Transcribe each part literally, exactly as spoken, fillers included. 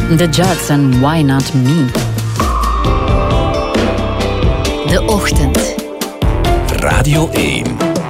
The Judds en Why Not Me. De Ochtend. Radio één.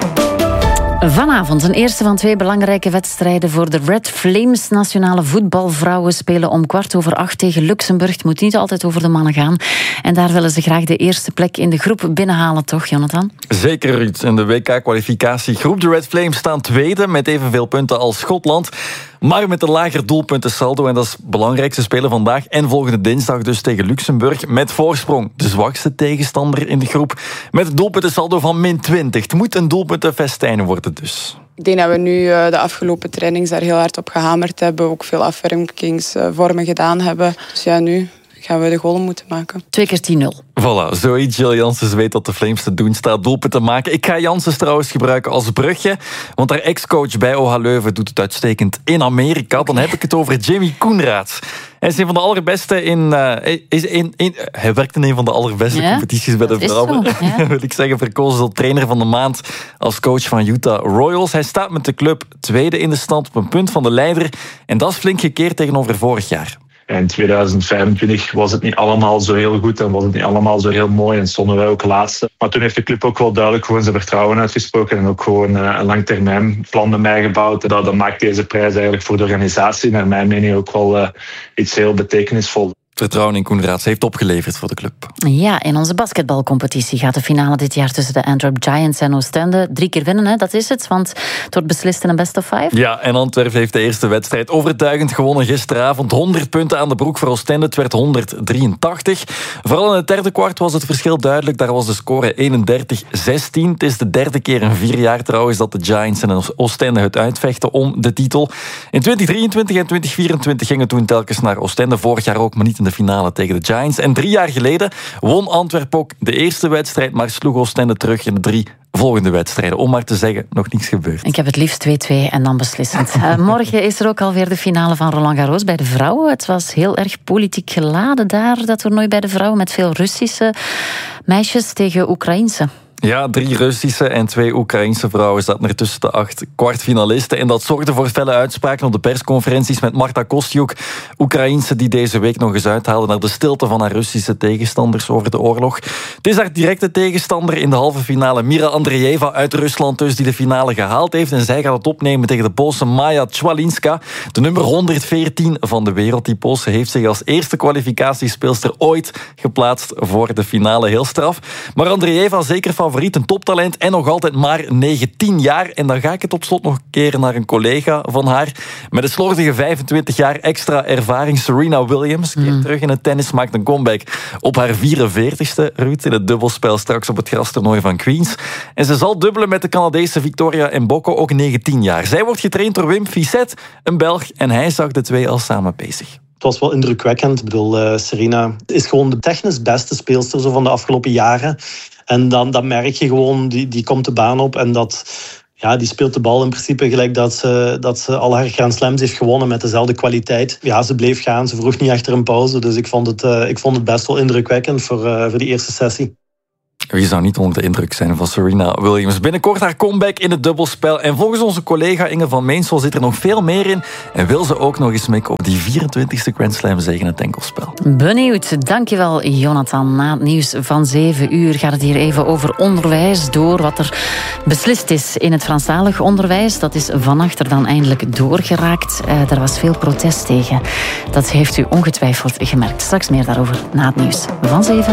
Vanavond een eerste van twee belangrijke wedstrijden voor de Red Flames. Nationale voetbalvrouwen spelen om kwart over acht tegen Luxemburg. Het moet niet altijd over de mannen gaan. En daar willen ze graag de eerste plek in de groep binnenhalen, toch, Jonathan? Zeker, Ruud. In de W K-kwalificatiegroep. De Red Flames staan tweede met evenveel punten als Schotland. Maar met een lager doelpuntensaldo. En dat is belangrijk. Ze spelen vandaag en volgende dinsdag dus tegen Luxemburg. Met voorsprong de zwakste tegenstander in de groep. Met een doelpuntensaldo van min twintig. Het moet een doelpuntenfestijn worden dus. Ik denk dat we nu uh, de afgelopen trainings daar heel hard op gehamerd hebben. Ook veel afwerkingsvormen gedaan hebben. Dus ja, nu gaan we de goal moeten maken. Twee keer tien nul. Voilà, zoiets. Jill Janssens weet dat de Flames te doen staat doelpunten te maken. Ik ga Janssens trouwens gebruiken als brugje, want haar ex-coach bij O H Leuven doet het uitstekend in Amerika. Dan heb ik het over Jamie Koenraads. Hij is een van de allerbeste in... Uh, is in, in hij werkt in een van de allerbeste ja, competities bij de vrouwen. Zo, ja. Wil ik zeggen, verkozen tot trainer van de maand als coach van Utah Royals. Hij staat met de club tweede in de stand op een punt van de leider. En dat is flink gekeerd tegenover vorig jaar. In tweeduizend vijfentwintig was het niet allemaal zo heel goed en was het niet allemaal zo heel mooi en stonden wij ook laatste. Maar toen heeft de club ook wel duidelijk gewoon zijn vertrouwen uitgesproken en ook gewoon een langtermijnplan met mij gebouwd. Dat, dat maakt deze prijs eigenlijk voor de organisatie naar mijn mening ook wel uh, iets heel betekenisvol. Vertrouwen in Koenraads heeft opgeleverd voor de club. Ja, in onze basketbalcompetitie gaat de finale dit jaar tussen de Antwerp Giants en Oostende. Drie keer winnen, hè? Dat is het, want het wordt beslist in een best of five. Ja, en Antwerp heeft de eerste wedstrijd overtuigend gewonnen gisteravond. honderd punten aan de broek voor Oostende, het werd honderddrieëntachtig. Vooral in het derde kwart was het verschil duidelijk. Daar was de score eenendertig zestien. Het is de derde keer in vier jaar trouwens dat de Giants en Oostende het uitvechten om de titel. In twintig drieëntwintig en twintig vierentwintig gingen toen telkens naar Oostende. Vorig jaar ook, maar niet in de finale tegen de Giants. En drie jaar geleden won Antwerp ook de eerste wedstrijd, maar sloeg Oostende terug in de drie volgende wedstrijden. Om maar te zeggen, nog niets gebeurd. Ik heb het liefst twee twee en dan beslissend. Uh, morgen is er ook alweer de finale van Roland Garros bij de vrouwen. Het was heel erg politiek geladen daar, dat toernooi bij de vrouwen, met veel Russische meisjes tegen Oekraïense. Ja, drie Russische en twee Oekraïense vrouwen zaten er tussen de acht kwartfinalisten. En dat zorgde voor felle uitspraken op de persconferenties met Marta Kostyuk, Oekraïense die deze week nog eens uithaalde naar de stilte van haar Russische tegenstanders over de oorlog. Het is haar directe tegenstander in de halve finale, Mira Andreeva uit Rusland dus, die de finale gehaald heeft. En zij gaat het opnemen tegen de Poolse Maja Czwalinska, de nummer honderdveertien van de wereld. Die Poolse heeft zich als eerste kwalificatiespeelster ooit geplaatst voor de finale. Heel straf. Maar Andreeva zeker van favoriet, een toptalent en nog altijd maar negentien jaar. En dan ga ik het op slot nog een keer naar een collega van haar. Met een slordige vijfentwintig jaar extra ervaring, Serena Williams. Keert mm. terug in het tennis, maakt een comeback op haar vierenveertigste. Ruud, in het dubbelspel straks op het grastoernooi van Queens. En ze zal dubbelen met de Canadese Victoria Mboko, ook negentien jaar. Zij wordt getraind door Wim Fissette, een Belg. En hij zag de twee al samen bezig. Het was wel indrukwekkend. Ik bedoel, uh, Serena is gewoon de technisch beste speelster zo van de afgelopen jaren. En dan, dan merk je gewoon, die, die komt de baan op en dat, ja, die speelt de bal in principe gelijk dat ze, dat ze al haar Grand Slams heeft gewonnen met dezelfde kwaliteit. Ja, ze bleef gaan, ze vroeg niet achter een pauze. Dus ik vond het, uh, ik vond het best wel indrukwekkend voor, uh, voor die eerste sessie. Wie zou niet onder de indruk zijn van Serena Williams? Binnenkort haar comeback in het dubbelspel. En volgens onze collega Inge van Meensel zit er nog veel meer in. En wil ze ook nog eens mikken op die vierentwintigste Grand Slam zege in het enkelspel. Benieuwd. Dankjewel, Jonathan. Na het nieuws van zeven uur gaat het hier even over onderwijs. Door wat er beslist is in het Franstalig onderwijs. Dat is vannacht er dan eindelijk doorgeraakt. Uh, er was veel protest tegen. Dat heeft u ongetwijfeld gemerkt. Straks meer daarover na het nieuws van zeven.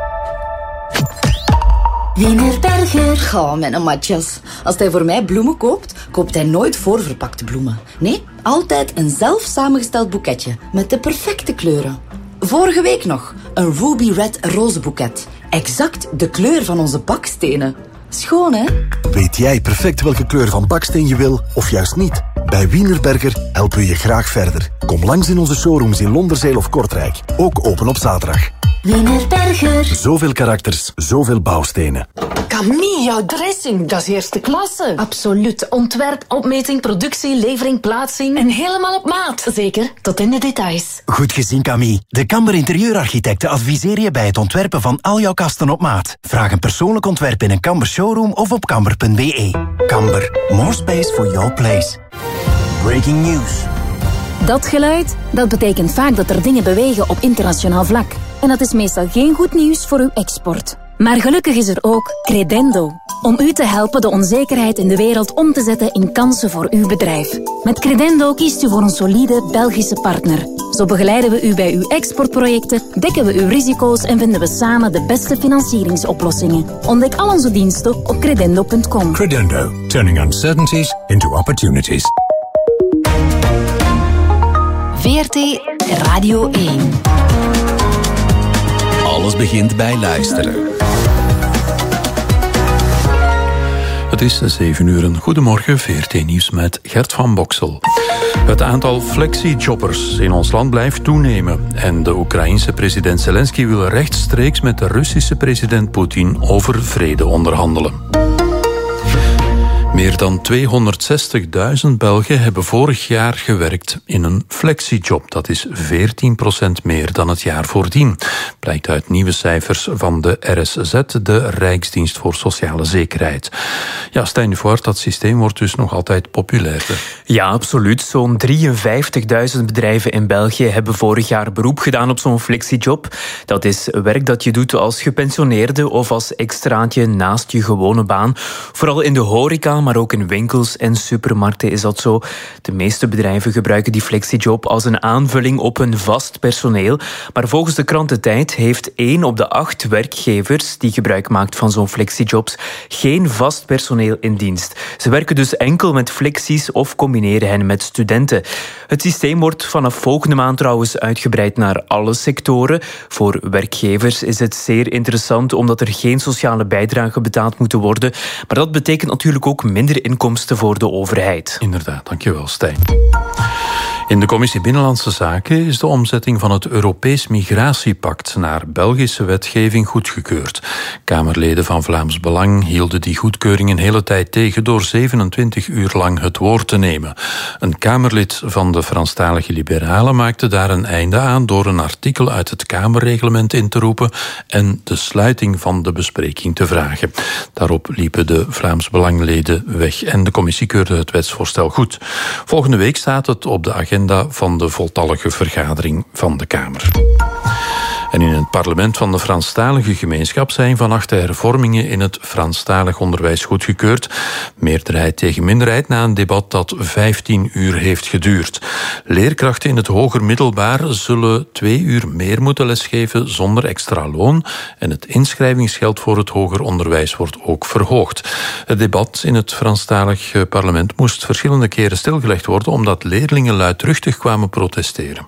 Wienerberger. Ga, mijn matjes. Als hij voor mij bloemen koopt, koopt hij nooit voorverpakte bloemen. Nee, altijd een zelf samengesteld boeketje met de perfecte kleuren. Vorige week nog een Ruby Red rozenboeket. Exact de kleur van onze bakstenen. Schoon, hè? Weet jij perfect welke kleur van baksteen je wil, of juist niet? Bij Wienerberger helpen we je graag verder. Kom langs in onze showrooms in Londerzeel of Kortrijk. Ook open op zaterdag. Wienerberger. Zoveel karakters, zoveel bouwstenen. Camille, jouw dressing, dat is eerste klasse. Absoluut. Ontwerp, opmeting, productie, levering, plaatsing. En helemaal op maat. Zeker, tot in de details. Goed gezien, Camille. De Kamber Interieurarchitecten adviseren je bij het ontwerpen van al jouw kasten op maat. Vraag een persoonlijk ontwerp in een Kamber showroom of op kamber punt b e. Kamber. More space for your place. Breaking news. Dat geluid, dat betekent vaak dat er dingen bewegen op internationaal vlak. En dat is meestal geen goed nieuws voor uw export. Maar gelukkig is er ook Credendo. Om u te helpen de onzekerheid in de wereld om te zetten in kansen voor uw bedrijf. Met Credendo kiest u voor een solide Belgische partner. Zo begeleiden we u bij uw exportprojecten, dekken we uw risico's en vinden we samen de beste financieringsoplossingen. Ontdek al onze diensten op credendo punt com. Credendo, turning uncertainties into opportunities. V R T Radio één. Alles begint bij luisteren. Het is zeven uur. Goedemorgen, V R T Nieuws met Gert van Boksel. Het aantal flexi-jobbers in ons land blijft toenemen. En de Oekraïense president Zelensky wil rechtstreeks met de Russische president Poetin over vrede onderhandelen. Meer dan tweehonderdzestigduizend Belgen hebben vorig jaar gewerkt in een flexiejob. Dat is veertien procent meer dan het jaar voordien. Blijkt uit nieuwe cijfers van de R S Z, de Rijksdienst voor Sociale Zekerheid. Ja, Stijn de Voort, dat systeem wordt dus nog altijd populairder. Ja, absoluut. Zo'n drieënvijftigduizend bedrijven in België hebben vorig jaar beroep gedaan op zo'n flexiejob. Dat is werk dat je doet als gepensioneerde of als extraatje naast je gewone baan. Vooral in de horeca, maar ook in winkels en supermarkten is dat zo. De meeste bedrijven gebruiken die flexiejob als een aanvulling op hun vast personeel. Maar volgens de krant De Tijd heeft één op de acht werkgevers die gebruik maakt van zo'n flexijobs geen vast personeel in dienst. Ze werken dus enkel met flexies of combineren hen met studenten. Het systeem wordt vanaf volgende maand trouwens uitgebreid naar alle sectoren. Voor werkgevers is het zeer interessant omdat er geen sociale bijdrage betaald moeten worden. Maar dat betekent natuurlijk ook minder inkomsten voor de overheid. Inderdaad, dankjewel Stijn. In de Commissie Binnenlandse Zaken is de omzetting van het Europees Migratiepact naar Belgische wetgeving goedgekeurd. Kamerleden van Vlaams Belang hielden die goedkeuring een hele tijd tegen door zevenentwintig uur lang het woord te nemen. Een Kamerlid van de Franstalige Liberalen maakte daar een einde aan door een artikel uit het Kamerreglement in te roepen en de sluiting van de bespreking te vragen. Daarop liepen de Vlaams Belangleden weg en de commissie keurde het wetsvoorstel goed. Volgende week staat het op de agenda van de voltallige vergadering van de Kamer. En in het parlement van de Franstalige gemeenschap zijn vannacht de hervormingen in het Franstalig onderwijs goedgekeurd. Meerderheid tegen minderheid na een debat dat vijftien uur heeft geduurd. Leerkrachten in het hoger middelbaar zullen twee uur meer moeten lesgeven zonder extra loon. En het inschrijvingsgeld voor het hoger onderwijs wordt ook verhoogd. Het debat in het Franstalig parlement moest verschillende keren stilgelegd worden omdat leerlingen luidruchtig kwamen protesteren.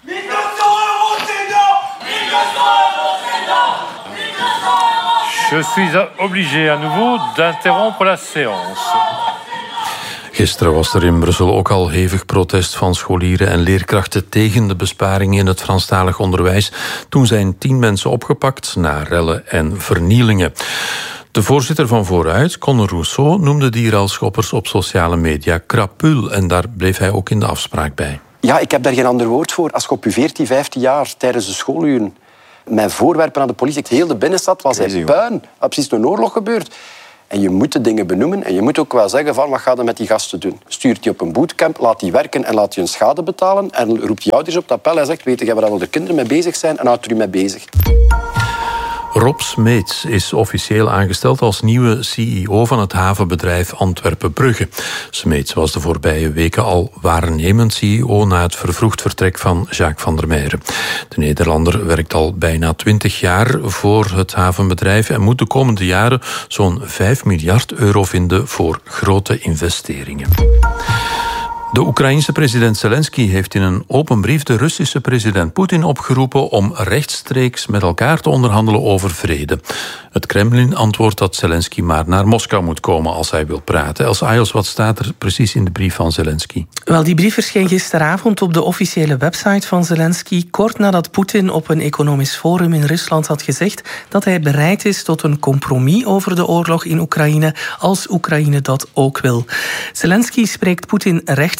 Je suis obligé à nouveau d'interrompre la séance. Gisteren was er in Brussel ook al hevig protest van scholieren en leerkrachten tegen de besparingen in het Franstalig onderwijs. Toen zijn tien mensen opgepakt na rellen en vernielingen. De voorzitter van Vooruit, Conor Rousseau, noemde die relschoppers op sociale media krapul en daar bleef hij ook in de afspraak bij. Ja, ik heb daar geen ander woord voor. Als je op je veertien, vijftien jaar tijdens de schooluren mijn voorwerpen aan de politie, heel de binnenstad was hij puin. Er precies een oorlog gebeurd. En je moet de dingen benoemen en je moet ook wel zeggen van wat ga je met die gasten doen. Stuurt die op een bootcamp, laat die werken en laat die hun schade betalen en roept die ouders op het appel en zegt, weet je waar al de kinderen mee bezig zijn en houdt er u mee bezig. Rob Smeets is officieel aangesteld als nieuwe C E O van het havenbedrijf Antwerpen-Brugge. Smeets was de voorbije weken al waarnemend C E O na het vervroegd vertrek van Jacques van der Meijen. De Nederlander werkt al bijna twintig jaar voor het havenbedrijf en moet de komende jaren zo'n vijf miljard euro vinden voor grote investeringen. De Oekraïense president Zelensky heeft in een open brief de Russische president Poetin opgeroepen om rechtstreeks met elkaar te onderhandelen over vrede. Het Kremlin antwoordt dat Zelensky maar naar Moskou moet komen als hij wil praten. Els Ayos, wat staat er precies in de brief van Zelensky? Wel, die brief verscheen gisteravond op de officiële website van Zelensky, kort nadat Poetin op een economisch forum in Rusland had gezegd dat hij bereid is tot een compromis over de oorlog in Oekraïne, als Oekraïne dat ook wil. Zelensky spreekt Poetin recht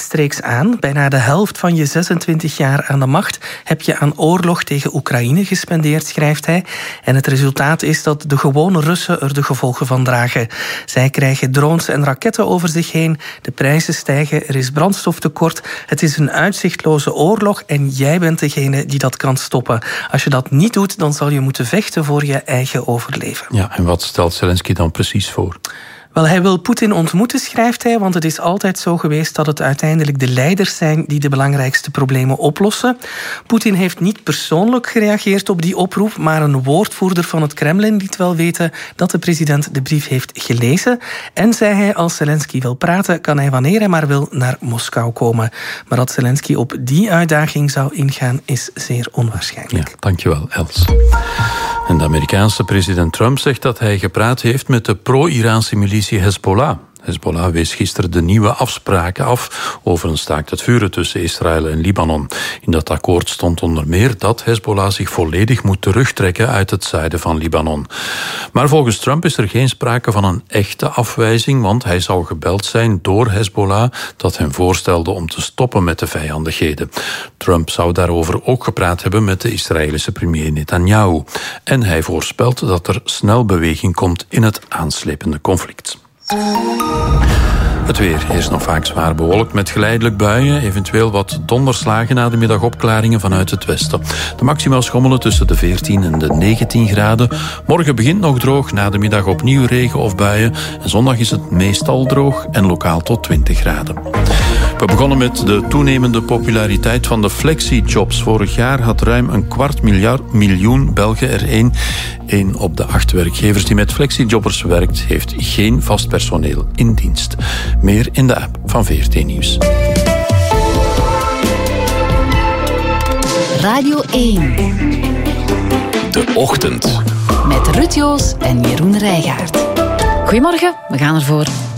rechtstreeks aan. Bijna de helft van je zesentwintig jaar aan de macht heb je aan oorlog tegen Oekraïne gespendeerd, schrijft hij. En het resultaat is dat de gewone Russen er de gevolgen van dragen. Zij krijgen drones en raketten over zich heen. De prijzen stijgen, er is brandstoftekort. Het is een uitzichtloze oorlog en jij bent degene die dat kan stoppen. Als je dat niet doet, dan zal je moeten vechten voor je eigen overleven. Ja, en wat stelt Zelensky dan precies voor? Wel, hij wil Poetin ontmoeten, schrijft hij, want het is altijd zo geweest dat het uiteindelijk de leiders zijn die de belangrijkste problemen oplossen. Poetin heeft niet persoonlijk gereageerd op die oproep, maar een woordvoerder van het Kremlin liet wel weten dat de president de brief heeft gelezen. En zei hij, als Zelensky wil praten, kan hij wanneer hij maar wil naar Moskou komen. Maar dat Zelensky op die uitdaging zou ingaan, is zeer onwaarschijnlijk. Ja, dankjewel, Els. En de Amerikaanse president Trump zegt dat hij gepraat heeft met de pro-Iraanse militie Hezbollah. Hezbollah wees gisteren de nieuwe afspraken af over een staakt het vuren tussen Israël en Libanon. In dat akkoord stond onder meer dat Hezbollah zich volledig moet terugtrekken uit het zuiden van Libanon. Maar volgens Trump is er geen sprake van een echte afwijzing, want hij zou gebeld zijn door Hezbollah dat hem voorstelde om te stoppen met de vijandigheden. Trump zou daarover ook gepraat hebben met de Israëlische premier Netanyahu. En hij voorspelt dat er snel beweging komt in het aanslepende conflict. Het weer is nog vaak zwaar bewolkt met geleidelijk buien, eventueel wat donderslagen na de middagopklaringen vanuit het westen. De maxima schommelen tussen de veertien en de negentien graden. Morgen begint nog droog, na de middag opnieuw regen of buien. En zondag is het meestal droog en lokaal tot twintig graden. We begonnen met de toenemende populariteit van de flexi-jobs. Vorig jaar had ruim een kwart miljard miljoen Belgen er één. Eén op de acht werkgevers die met flexi-jobbers werkt, heeft geen vast personeel in dienst. Meer in de app van V R T Nieuws. Radio één. De Ochtend. Met Ruud Joos en Jeroen Rijgaard. Goedemorgen, we gaan ervoor.